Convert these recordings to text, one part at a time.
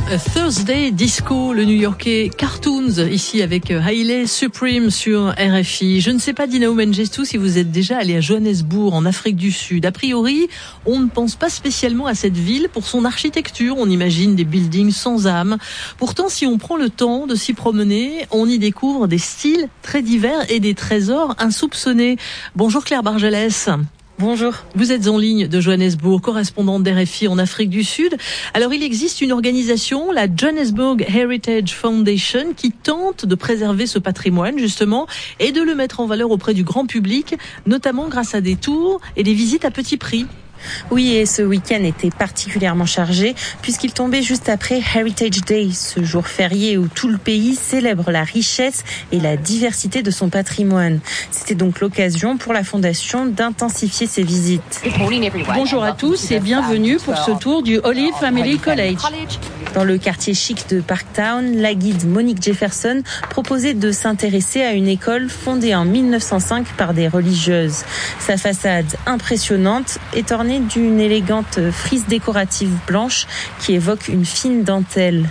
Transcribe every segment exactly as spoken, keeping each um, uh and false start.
A Thursday Disco, le New-Yorkais Cartoons, ici avec Hailey Supreme sur R F I. Je ne sais pas, Dinao Mengestou, si vous êtes déjà allé à Johannesburg, en Afrique du Sud. A priori, on ne pense pas spécialement à cette ville pour son architecture. On imagine des buildings sans âme. Pourtant, si on prend le temps de s'y promener, on y découvre des styles très divers et des trésors insoupçonnés. Bonjour Claire Bargelès. Bonjour. Vous êtes en ligne de Johannesburg, correspondante d'R F I en Afrique du Sud. Alors, il existe une organisation, la Johannesburg Heritage Foundation, qui tente de préserver ce patrimoine, justement, et de le mettre en valeur auprès du grand public, notamment grâce à des tours et des visites à petit prix. Oui, et ce week-end était particulièrement chargé puisqu'il tombait juste après Heritage Day, ce jour férié où tout le pays célèbre la richesse et la diversité de son patrimoine. C'était donc l'occasion pour la Fondation d'intensifier ses visites. Bonjour à tous et bienvenue pour ce tour du Olive Family College. Dans le quartier chic de Parktown, la guide Monique Jefferson proposait de s'intéresser à une école fondée en mille neuf cent cinq par des religieuses. Sa façade impressionnante est ornée d'une élégante frise décorative blanche qui évoque une fine dentelle.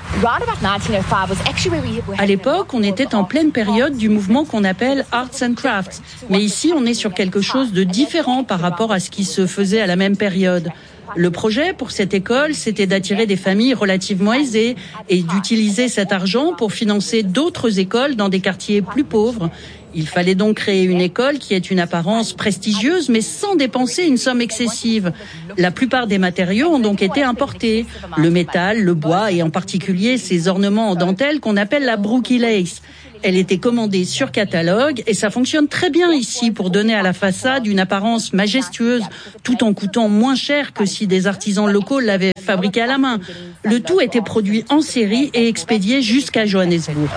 À l'époque, on était en pleine période du mouvement qu'on appelle Arts and Crafts. Mais ici, on est sur quelque chose de différent par rapport à ce qui se faisait à la même période. Le projet pour cette école, c'était d'attirer des familles relativement aisées et d'utiliser cet argent pour financer d'autres écoles dans des quartiers plus pauvres. Il fallait donc créer une école qui ait une apparence prestigieuse, mais sans dépenser une somme excessive. La plupart des matériaux ont donc été importés. Le métal, le bois et en particulier ces ornements en dentelle qu'on appelle la brookie lace. Elle était commandée sur catalogue et ça fonctionne très bien ici pour donner à la façade une apparence majestueuse tout en coûtant moins cher que si des artisans locaux l'avaient fabriquée à la main. Le tout était produit en série et expédié jusqu'à Johannesburg.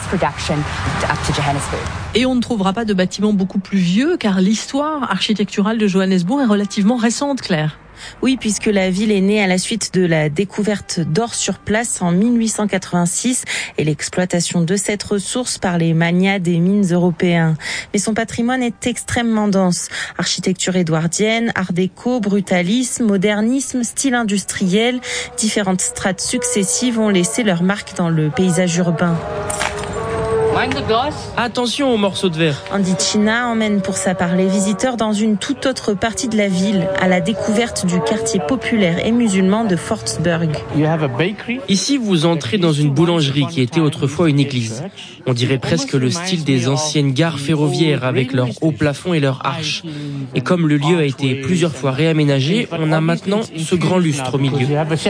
Et on ne trouvera pas de bâtiment beaucoup plus vieux car l'histoire architecturale de Johannesburg est relativement récente, Claire. Oui, puisque la ville est née à la suite de la découverte d'or sur place en mille huit cent quatre-vingt-six et l'exploitation de cette ressource par les magnats des mines européens. Mais son patrimoine est extrêmement dense. Architecture édouardienne, art déco, brutalisme, modernisme, style industriel, différentes strates successives ont laissé leur marque dans le paysage urbain. Attention aux morceaux de verre. Andy China emmène pour sa part les visiteurs dans une toute autre partie de la ville, à la découverte du quartier populaire et musulman de Fortsburg. Ici, vous entrez dans une boulangerie qui était autrefois une église. On dirait presque le style des anciennes gares ferroviaires avec leurs hauts plafonds et leurs arches. Et comme le lieu a été plusieurs fois réaménagé, on a maintenant ce grand lustre au milieu.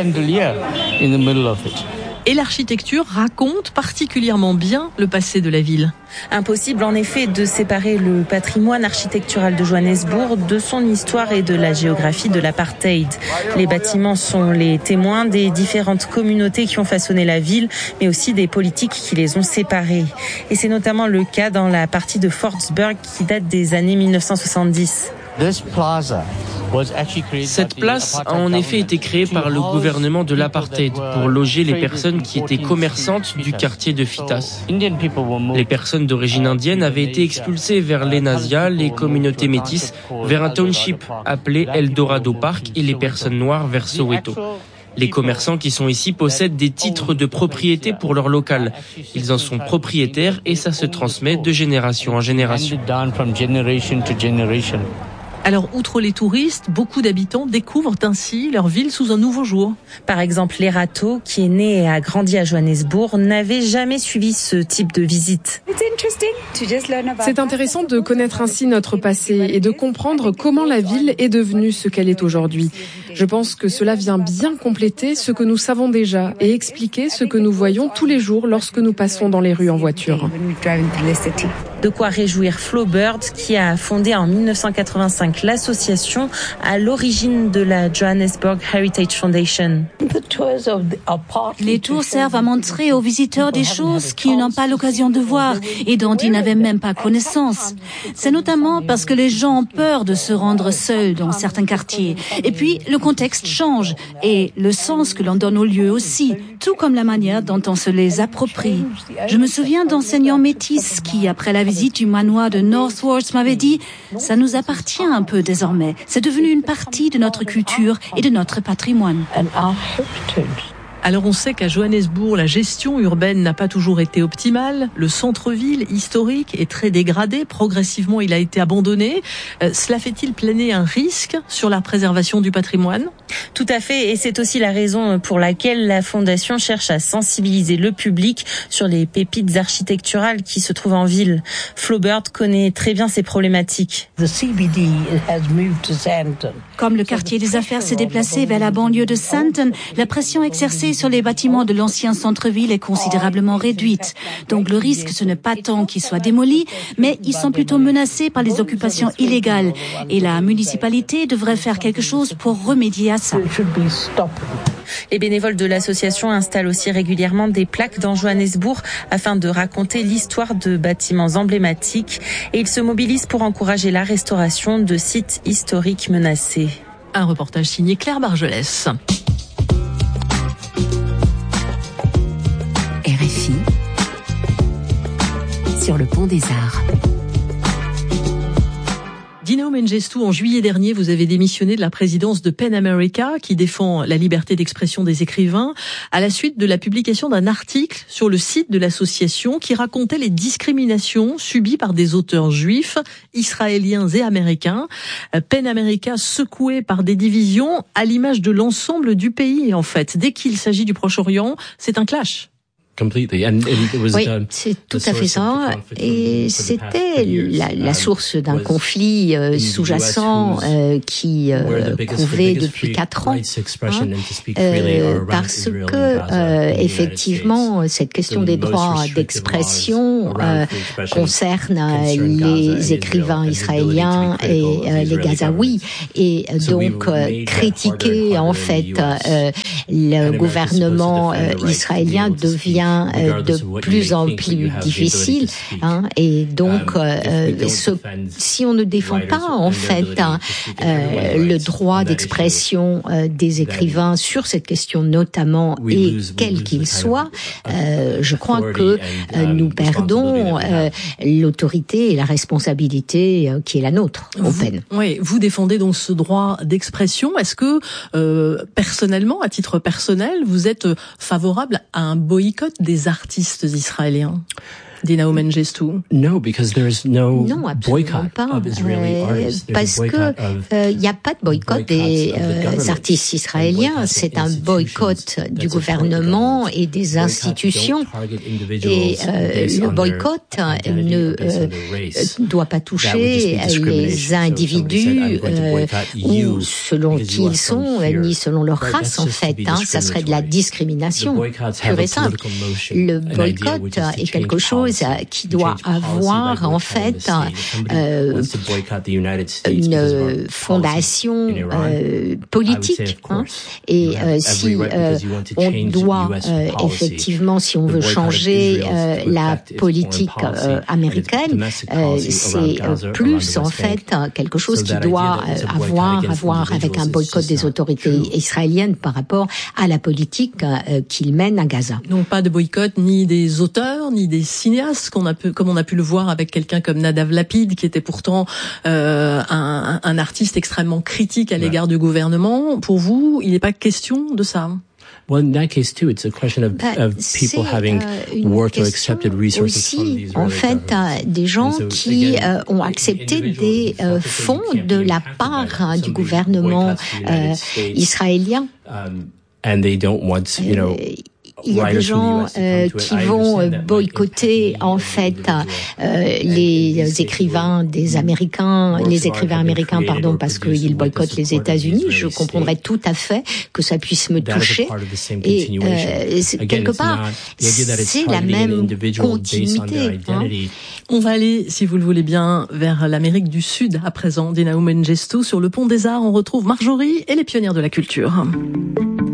Et l'architecture raconte particulièrement bien le passé de la ville. Impossible en effet de séparer le patrimoine architectural de Johannesburg de son histoire et de la géographie de l'apartheid. Les bâtiments sont les témoins des différentes communautés qui ont façonné la ville, mais aussi des politiques qui les ont séparées. Et c'est notamment le cas dans la partie de Fortsburg qui date des années mille neuf cent soixante-dix. Cette place a en effet été créée par le gouvernement de l'apartheid pour loger les personnes qui étaient commerçantes du quartier de Fitas. Les personnes d'origine indienne avaient été expulsées vers l'Enasia, les communautés métisses, vers un township appelé Eldorado Park et les personnes noires vers Soweto. Les commerçants qui sont ici possèdent des titres de propriété pour leur local. Ils en sont propriétaires et ça se transmet de génération en génération. Alors, outre les touristes, beaucoup d'habitants découvrent ainsi leur ville sous un nouveau jour. Par exemple, les Rato, qui est né et a grandi à Johannesburg, n'avaient jamais suivi ce type de visite. C'est intéressant de connaître ainsi notre passé et de comprendre comment la ville est devenue ce qu'elle est aujourd'hui. Je pense que cela vient bien compléter ce que nous savons déjà et expliquer ce que nous voyons tous les jours lorsque nous passons dans les rues en voiture. De quoi réjouir Flo Bird, qui a fondé en mille neuf cent quatre-vingt-cinq l'association à l'origine de la Johannesburg Heritage Foundation. Les tours servent à montrer aux visiteurs des choses qu'ils n'ont pas l'occasion de voir et dont ils n'avaient même pas connaissance. C'est notamment parce que les gens ont peur de se rendre seuls dans certains quartiers. Et puis, le contexte change et le sens que l'on donne aux lieux aussi, tout comme la manière dont on se les approprie. Je me souviens d'enseignants métis qui, après la visite du manoir de Northwards, m'avaient dit « ça nous appartient un peu désormais. C'est devenu une partie de notre culture et de notre patrimoine. » Alors on sait qu'à Johannesburg, la gestion urbaine n'a pas toujours été optimale. Le centre-ville historique est très dégradé. Progressivement, il a été abandonné. Euh, cela fait-il planer un risque sur la préservation du patrimoine ? Tout à fait. Et c'est aussi la raison pour laquelle la Fondation cherche à sensibiliser le public sur les pépites architecturales qui se trouvent en ville. Flo Bird connaît très bien ces problématiques. Comme le quartier des affaires s'est déplacé vers la banlieue de Sandton, la pression exercée sur les bâtiments de l'ancien centre-ville est considérablement réduite. Donc le risque, ce n'est pas tant qu'ils soient démolis, mais ils sont plutôt menacés par les occupations illégales. Et la municipalité devrait faire quelque chose pour remédier à ça. Les bénévoles de l'association installent aussi régulièrement des plaques dans Johannesburg afin de raconter l'histoire de bâtiments emblématiques et ils se mobilisent pour encourager la restauration de sites historiques menacés. Un reportage signé Claire Bargelès. R F I sur le pont des Arts. Dinao Mengestu, en juillet dernier, vous avez démissionné de la présidence de PEN America, qui défend la liberté d'expression des écrivains, à la suite de la publication d'un article sur le site de l'association qui racontait les discriminations subies par des auteurs juifs, israéliens et américains. PEN America secoué par des divisions à l'image de l'ensemble du pays, en fait. Dès qu'il s'agit du Proche-Orient, c'est un clash. Oui, c'est tout à fait ça. Et c'était la, la source d'un conflit euh, sous-jacent euh, qui euh, couvait depuis quatre ans, hein, euh, parce que euh, effectivement cette question des droits d'expression euh, concerne les écrivains israéliens et euh, les Gazaouis, et donc euh, critiquer en fait euh, le gouvernement euh, israélien devient de plus en plus difficile, hein, et donc euh, ce, si on ne défend pas en fait hein, euh, le droit d'expression euh, des écrivains sur cette question notamment, et quel qu'il soit, euh, je crois que euh, nous perdons euh, l'autorité et la responsabilité euh, qui est la nôtre au PEN. Oui, vous défendez donc ce droit d'expression. Est-ce que euh, personnellement, à titre personnel, vous êtes favorable à un boycott des artistes israéliens? Dinao Mengestu. No, because there is no non, absolument pas. Euh, parce que il euh, n'y a pas de boycott des euh, artistes israéliens. C'est un boycott du gouvernement et des institutions. Et euh, le boycott ne euh, doit pas toucher les individus euh, ou selon qui ils sont, ni selon leur race en fait. Hein, ça serait de la discrimination pure et simple. Le boycott est quelque chose qui doit avoir en fait euh, une fondation euh, politique, hein, et euh, si euh, on doit euh, effectivement, si on veut changer euh, la politique euh, américaine, euh, c'est euh, plus en fait quelque chose qui doit euh, avoir à voir avec un boycott des autorités israéliennes par rapport à la politique euh, qu'ils mènent à Gaza. Donc pas de boycott ni des auteurs ni des cinéastes, qu'on a pu, comme on a pu le voir avec quelqu'un comme Nadav Lapid, qui était pourtant euh, un, un artiste extrêmement critique à l'égard du gouvernement. Pour vous, il n'est pas question de ça? Well, in that case too, it's a question of, of people having worked or accepted resources from the Israeli en fait, euh, des gens so, qui again, euh, ont accepté des euh, fonds de la part hein, du gouvernement euh, israélien. Um, and they don't want, you know, il y a des gens euh, qui vont boycotter en fait euh, les écrivains des Américains, les écrivains américains, pardon, parce qu'ils boycottent les États-Unis. Je comprendrais tout à fait que ça puisse me toucher. Et euh, quelque part, c'est la même continuité. Hein. On va aller, si vous le voulez bien, vers l'Amérique du Sud à présent. Dinao Mengestu, sur le pont des Arts, on retrouve Marjorie et les pionnières de la culture.